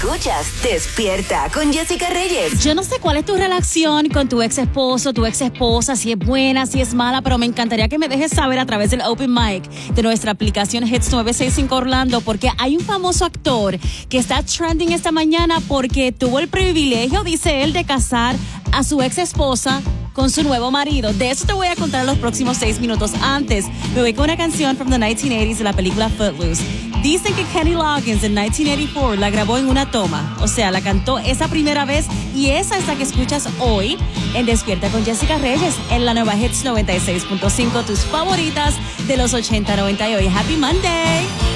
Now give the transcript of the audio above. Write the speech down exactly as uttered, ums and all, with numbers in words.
Escuchas Despierta con Jessica Reyes. Yo no sé cuál es tu relación con tu ex esposo, tu ex esposa, si es buena, si es mala, pero me encantaría que me dejes saber a través del Open Mic de nuestra aplicación Hits nueve seis cinco Orlando, porque hay un famoso actor que está trending esta mañana porque tuvo el privilegio, dice él, de casar a su ex esposa con su nuevo marido. De eso te voy a contar en los próximos seis minutos. Antes, me voy con una canción from the nineteen eighties de la película Footloose. Dicen que Kenny Loggins en nineteen eighty-four la grabó en una toma. O sea, la cantó esa primera vez y esa es la que escuchas hoy en Despierta con Jessica Reyes en la nueva Hits noventa y seis punto cinco, tus favoritas de los ochenta, noventa y hoy. Happy Monday.